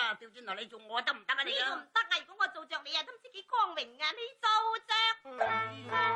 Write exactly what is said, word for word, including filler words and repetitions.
啊，調轉頭你做我得唔得啊？你呢個唔得啊！如果我做着你啊，都唔知幾光榮啊！你做着。